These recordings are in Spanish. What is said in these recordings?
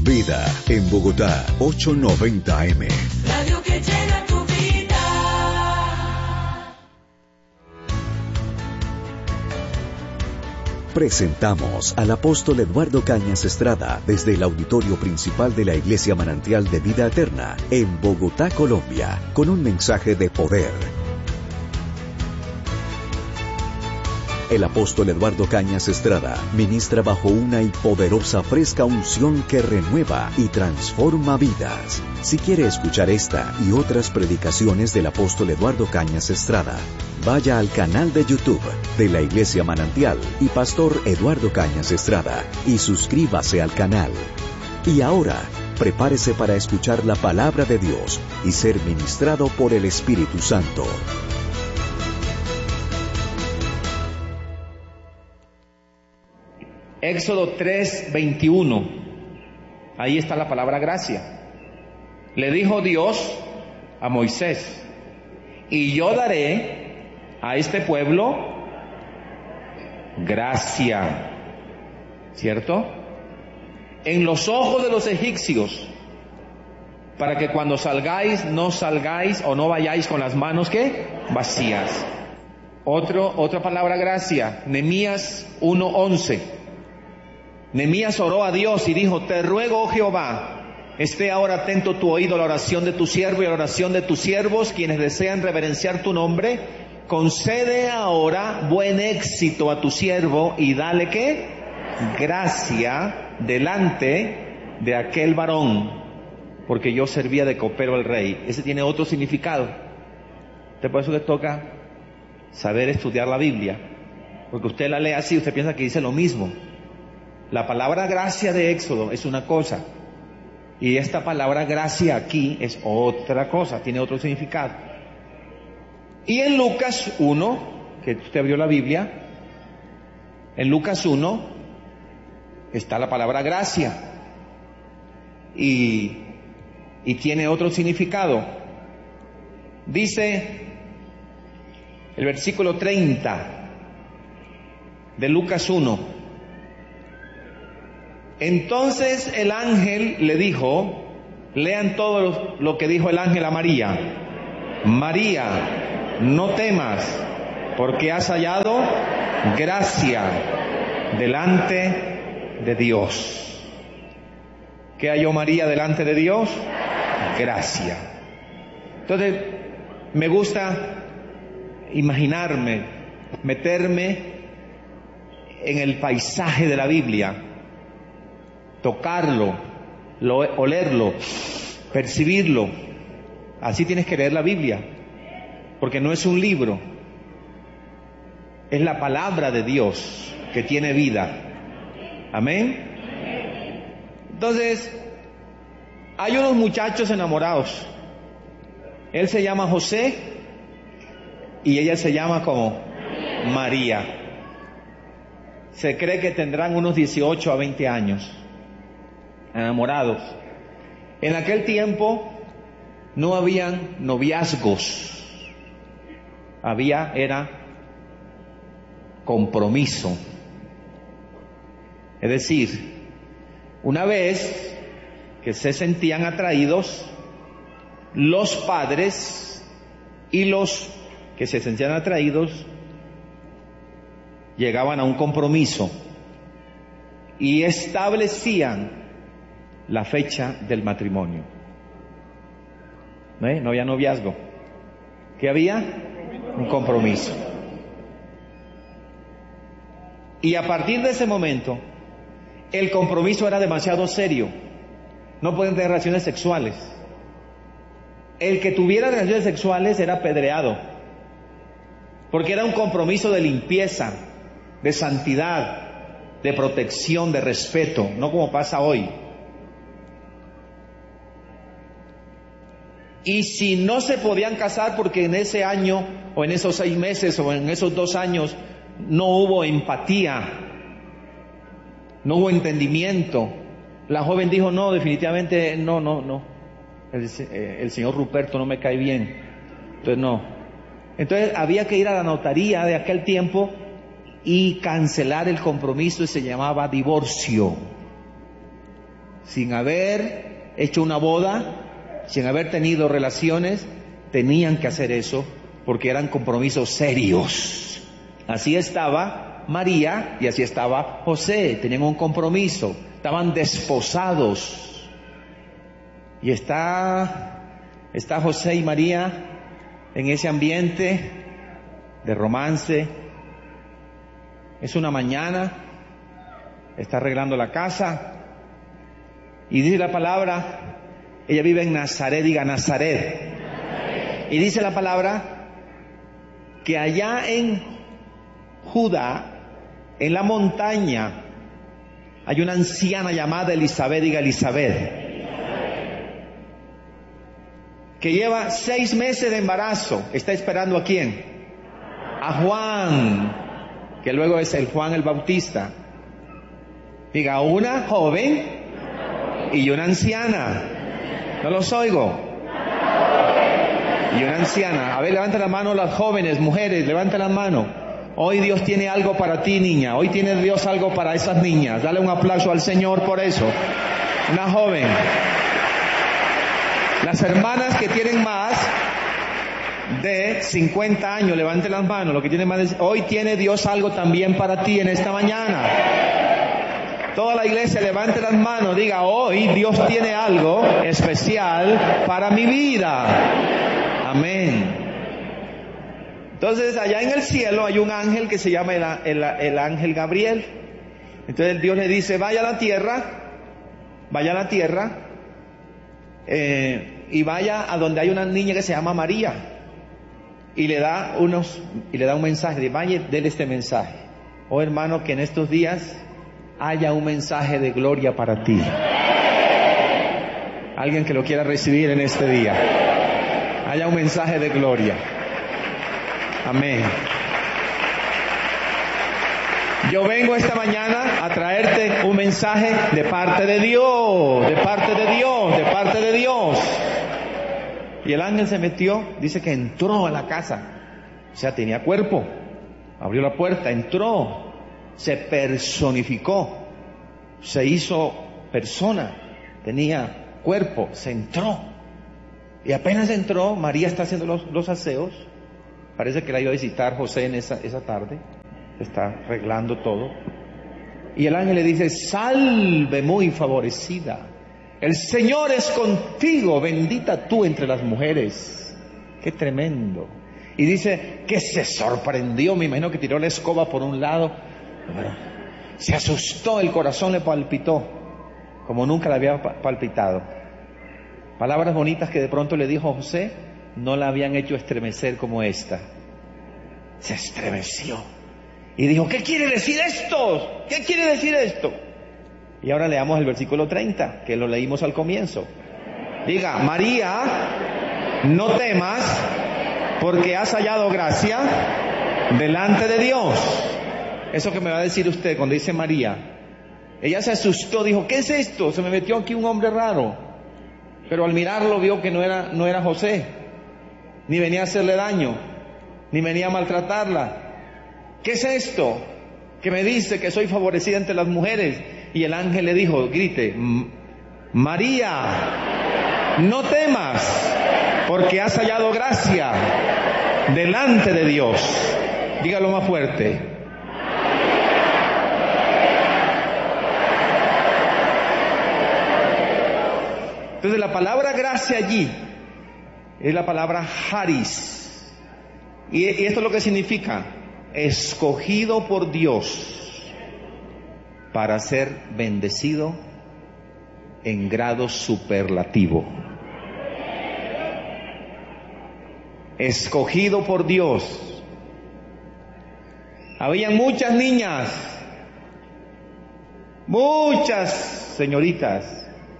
Vida en Bogotá, 890 AM. Radio que llena tu vida. Presentamos al apóstol Eduardo Cañas Estrada desde el auditorio principal de la Iglesia Manantial de Vida Eterna en Bogotá, Colombia, con un mensaje de poder. El apóstol Eduardo Cañas Estrada ministra bajo una y poderosa fresca unción que renueva y transforma vidas. Si quiere escuchar esta y otras predicaciones del apóstol Eduardo Cañas Estrada, vaya al canal de YouTube de la Iglesia Manantial y Pastor Eduardo Cañas Estrada y suscríbase al canal. Y ahora, prepárese para escuchar la palabra de Dios y ser ministrado por el Espíritu Santo. Éxodo 3:21. Ahí está la palabra gracia. Le dijo Dios a Moisés: y yo daré a este pueblo gracia, ¿cierto? En los ojos de los egipcios, para que cuando salgáis no salgáis o no vayáis con las manos ¿qué? Vacías. Otra palabra gracia, Nehemías 1:11. Nehemías oró a Dios y dijo: te ruego, oh Jehová, esté ahora atento tu oído a la oración de tu siervo y a la oración de tus siervos, quienes desean reverenciar tu nombre. Concede ahora buen éxito a tu siervo y dale ¿qué? Gracia delante de aquel varón, porque yo servía de copero al rey. Ese tiene otro significado. Por eso le toca saber estudiar la Biblia, porque usted la lee así, usted piensa que dice lo mismo. La palabra gracia de Éxodo es una cosa, y esta palabra gracia aquí es otra cosa, tiene otro significado. Y en Lucas 1, que usted abrió la Biblia, en Lucas 1 está la palabra gracia, y tiene otro significado. Dice el versículo 30 de Lucas 1. Entonces el ángel le dijo, lean todo lo que dijo el ángel a María: María, no temas, porque has hallado gracia delante de Dios. ¿Qué halló María delante de Dios? Gracia. Entonces, me gusta imaginarme, meterme en el paisaje de la Biblia, tocarlo, olerlo, percibirlo. Así tienes que leer la Biblia, porque no es un libro, es la palabra de Dios que tiene vida. Amén. Entonces, hay unos muchachos enamorados. Él se llama José y ella se llama como María. Se cree que tendrán unos 18 a 20 años. Enamorados. En aquel tiempo no habían noviazgos, era compromiso. Es decir, una vez que se sentían atraídos, los padres y los que se sentían atraídos llegaban a un compromiso y establecían la fecha del matrimonio. No había noviazgo. ¿Qué había? Un compromiso. Y a partir de ese momento, el compromiso era demasiado serio. No pueden tener relaciones sexuales. El que tuviera relaciones sexuales era apedreado, porque era un compromiso de limpieza, de santidad, de protección, de respeto, no como pasa hoy. Y si no se podían casar porque en ese año o en esos 6 meses o en esos 2 años no hubo empatía, no hubo entendimiento, la joven dijo: no, definitivamente no, el señor Ruperto no me cae bien, entonces no. Entonces había que ir a la notaría de aquel tiempo y cancelar el compromiso, y se llamaba divorcio. sin haber hecho una boda, sin haber tenido relaciones, tenían que hacer eso porque eran compromisos serios. Así estaba María y así estaba José, tenían un compromiso, estaban desposados. Y está José y María en ese ambiente de romance. Es una mañana, está arreglando la casa y dice la palabra, ella vive en Nazaret, diga Nazaret. Y dice la palabra que allá en Judá, en la montaña, hay una anciana llamada Elizabeth, diga Elizabeth, que lleva 6 meses de embarazo. ¿Está esperando a quién? A Juan, que luego es el Juan el Bautista. Diga, una joven y una anciana. No los oigo. Y una anciana. A ver, levanten la mano las jóvenes, mujeres, levanten la mano. Hoy Dios tiene algo para ti, niña. Hoy tiene Dios algo para esas niñas. Dale un aplauso al Señor por eso. Una joven. Las hermanas que tienen más de 50 años, levanten las manos. Lo que tienen más de... Hoy tiene Dios algo también para ti en esta mañana. Toda la iglesia levante las manos, diga, hoy Dios tiene algo especial para mi vida. Amén. Entonces allá en el cielo hay un ángel que se llama el ángel Gabriel. Entonces Dios le dice, vaya a la tierra, y vaya a donde hay una niña que se llama María. Y le da un mensaje, vaya, déle este mensaje. Oh hermano, que en estos días haya un mensaje de gloria para ti. Alguien que lo quiera recibir en este día. Haya un mensaje de gloria. Amén. Yo vengo esta mañana a traerte un mensaje de parte de Dios, de parte de Dios, de parte de Dios. Y el ángel se metió, dice que entró a la casa. O sea, tenía cuerpo. Abrió la puerta, entró. Se personificó, se hizo persona, tenía cuerpo, se entró. Y apenas entró, María está haciendo los aseos. Parece que la iba a visitar José en esa tarde. Está arreglando todo. Y el ángel le dice, salve muy favorecida. El Señor es contigo, bendita tú entre las mujeres. Qué tremendo. Y dice que se sorprendió, me imagino que tiró la escoba por un lado. Se asustó, el corazón le palpitó como nunca le había palpitado. Palabras bonitas que de pronto le dijo José no la habían hecho estremecer como esta. Se estremeció y dijo, ¿qué quiere decir esto? ¿Qué quiere decir esto? Y ahora leamos el versículo 30, que lo leímos al comienzo. Diga, María, no temas, porque has hallado gracia delante de Dios. Eso que me va a decir usted cuando dice María. Ella se asustó, dijo, ¿qué es esto? Se me metió aquí un hombre raro. Pero al mirarlo vio que no era José, ni venía a hacerle daño, ni venía a maltratarla. ¿Qué es esto? Que me dice que soy favorecida entre las mujeres. Y el ángel le dijo, grite, María, no temas, porque has hallado gracia delante de Dios. Dígalo más fuerte. Entonces la palabra gracia allí es la palabra charis. Y esto es lo que significa, escogido por Dios para ser bendecido en grado superlativo. Escogido por Dios. Había muchas niñas, muchas señoritas,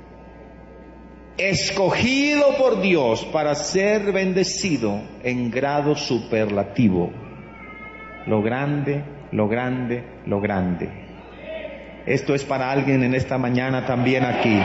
escogido por Dios para ser bendecido en grado superlativo. Lo grande, lo grande, lo grande. Esto es para alguien en esta mañana también aquí.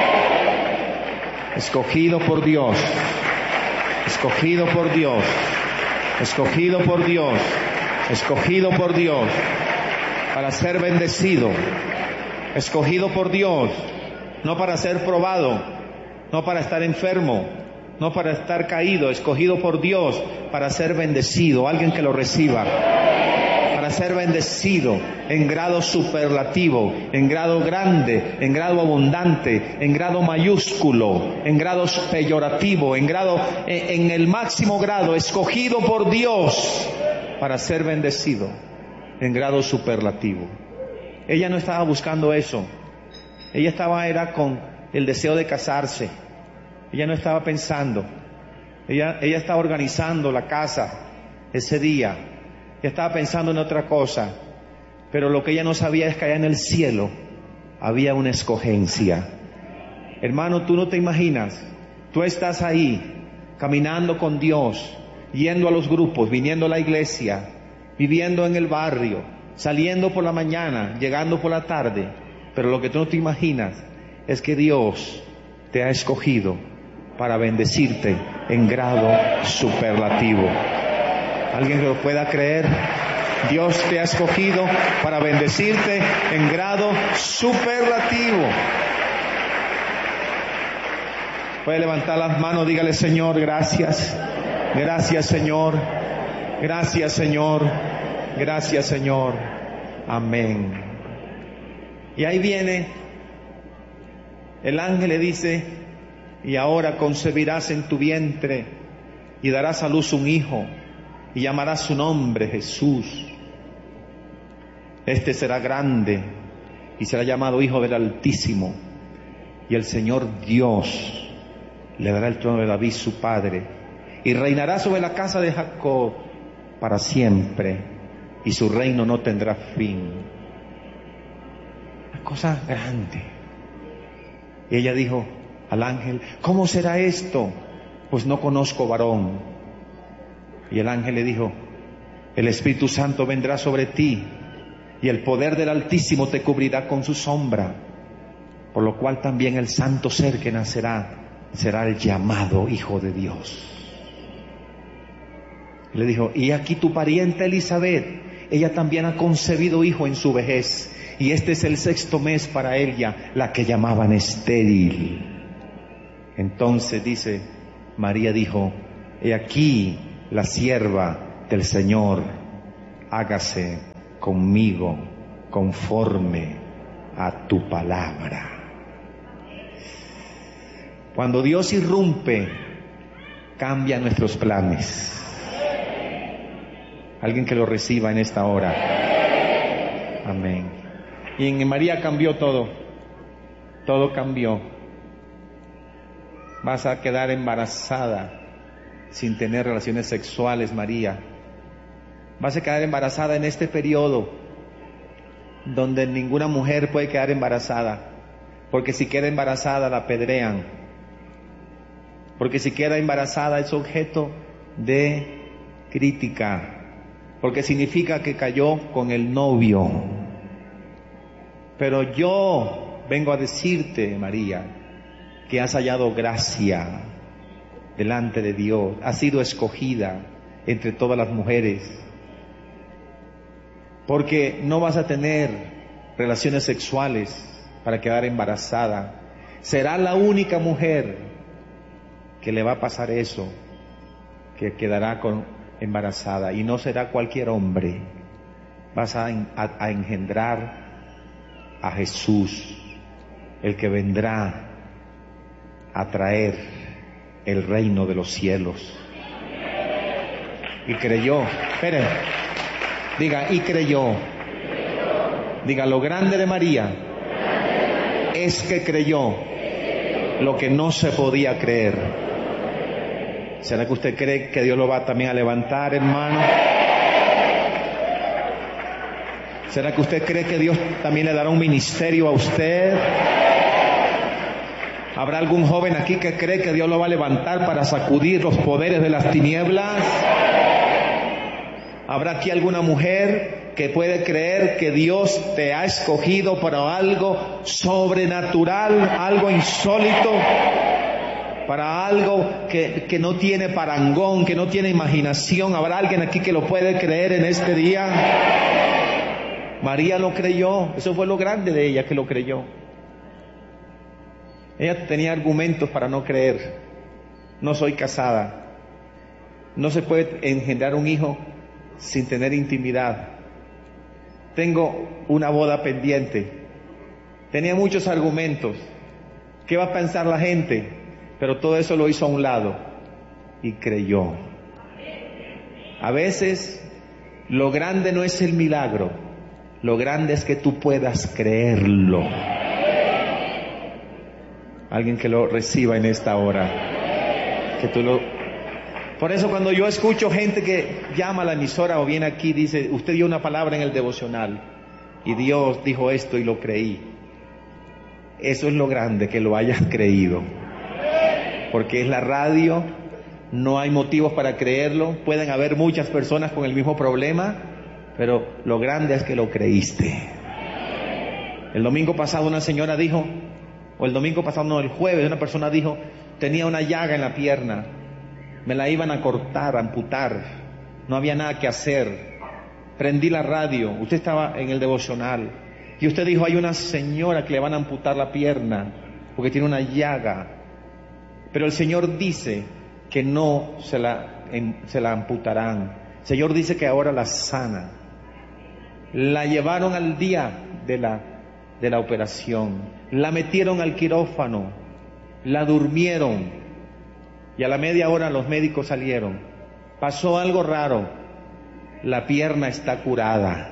Escogido por Dios, escogido por Dios, escogido por Dios, escogido por Dios para ser bendecido, escogido por Dios no para ser probado, no para estar enfermo, no para estar caído, escogido por Dios para ser bendecido. Alguien que lo reciba. Para ser bendecido en grado superlativo, en grado grande, en grado abundante, en grado mayúsculo, en grado peyorativo, en el máximo grado, escogido por Dios para ser bendecido en grado superlativo. Ella no estaba buscando eso. Ella era con el deseo de casarse. Ella no estaba pensando. Ella estaba organizando la casa ese día. Ella estaba pensando en otra cosa. Pero lo que ella no sabía es que allá en el cielo había una escogencia. Hermano, tú no te imaginas. Tú estás ahí, caminando con Dios, yendo a los grupos, viniendo a la iglesia, viviendo en el barrio, saliendo por la mañana, llegando por la tarde. Pero lo que tú no te imaginas es que Dios te ha escogido para bendecirte en grado superlativo. ¿Alguien que lo pueda creer? Dios te ha escogido para bendecirte en grado superlativo. Puede levantar las manos, dígale: Señor, gracias. Gracias, Señor. Gracias, Señor. Gracias, Señor. Amén. Y ahí viene, el ángel le dice: y ahora concebirás en tu vientre y darás a luz un hijo y llamarás su nombre Jesús. Este será grande y será llamado Hijo del Altísimo, y el Señor Dios le dará el trono de David su padre, y reinará sobre la casa de Jacob para siempre, y su reino no tendrá fin. Una cosa grande. Y ella dijo al ángel: ¿cómo será esto? Pues no conozco varón. Y el ángel le dijo: el Espíritu Santo vendrá sobre ti, y el poder del Altísimo te cubrirá con su sombra, por lo cual también el santo ser que nacerá será el llamado Hijo de Dios. Le dijo: y aquí tu pariente Elizabeth, ella también ha concebido hijo en su vejez, y este es el 6º mes para ella, la que llamaban estéril. Entonces dice, María dijo: he aquí la sierva del Señor, hágase conmigo conforme a tu palabra. Cuando Dios irrumpe, cambia nuestros planes. Alguien que lo reciba en esta hora. Amén. Y en María cambió todo. Todo cambió. Vas a quedar embarazada sin tener relaciones sexuales, María. Vas a quedar embarazada en este periodo donde ninguna mujer puede quedar embarazada, porque si queda embarazada la apedrean, porque si queda embarazada es objeto de crítica, porque significa que cayó con el novio. Pero yo vengo a decirte, María, que has hallado gracia delante de Dios, has sido escogida entre todas las mujeres, porque no vas a tener relaciones sexuales para quedar embarazada. Será la única mujer que le va a pasar eso, que quedará embarazada, y no será cualquier hombre. Vas a engendrar a Jesús, el que vendrá a traer el reino de los cielos. Y creyó. Esperen. Diga: y creyó. Diga: lo grande de María es que creyó lo que no se podía creer. ¿Será que usted cree que Dios lo va también a levantar, hermano? ¿Será que usted cree que Dios también le dará un ministerio a usted? ¿Habrá algún joven aquí que cree que Dios lo va a levantar para sacudir los poderes de las tinieblas? ¿Habrá aquí alguna mujer que puede creer que Dios te ha escogido para algo sobrenatural, algo insólito, para algo que no tiene parangón, que no tiene imaginación? ¿Habrá alguien aquí que lo puede creer en este día? María lo creyó. Eso fue lo grande de ella, que lo creyó. Ella tenía argumentos para no creer. No soy casada. No se puede engendrar un hijo sin tener intimidad. Tengo una boda pendiente. Tenía muchos argumentos. ¿Qué va a pensar la gente? Pero todo eso lo hizo a un lado y creyó. A veces lo grande no es el milagro, lo grande es que tú puedas creerlo. Alguien que lo reciba en esta hora. Por eso cuando yo escucho gente que llama a la emisora o viene aquí, dice, usted dio una palabra en el devocional y Dios dijo esto y lo creí. Eso es lo grande, que lo hayas creído. Porque es la radio, no hay motivos para creerlo, pueden haber muchas personas con el mismo problema, pero lo grande es que lo creíste. El domingo pasado una señora dijo, o el domingo pasado no, el jueves una persona dijo, tenía una llaga en la pierna, me la iban a cortar, a amputar, no había nada que hacer. Prendí la radio, usted estaba en el devocional, y usted dijo, hay una señora que le van a amputar la pierna, porque tiene una llaga. Pero el Señor dice que no se la amputarán. El Señor dice que ahora la sana. La llevaron al día de la operación. La metieron al quirófano. La durmieron. Y a la media hora los médicos salieron. Pasó algo raro. La pierna está curada.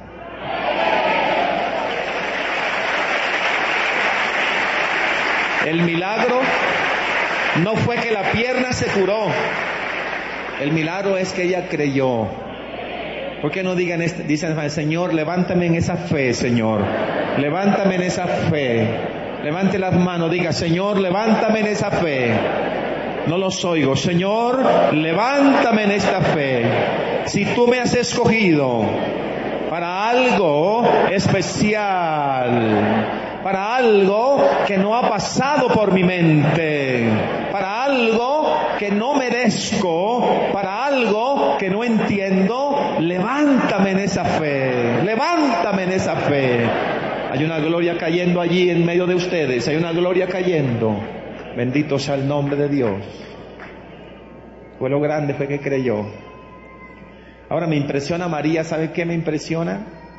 El milagro no fue que la pierna se curó. El milagro es que ella creyó. ¿Por qué no dicen, Señor, levántame en esa fe, Señor? Levántame en esa fe. Levante las manos, diga, Señor, levántame en esa fe. No los oigo. Señor, levántame en esta fe. Si tú me has escogido para algo especial, para algo que no ha pasado por mi mente, para algo que no merezco, para algo que no entiendo, levántame en esa fe, levántame en esa fe. Hay una gloria cayendo allí en medio de ustedes, hay una gloria cayendo. Bendito sea el nombre de Dios. Fue lo grande, fue que creyó. Ahora me impresiona María, ¿sabe qué me impresiona?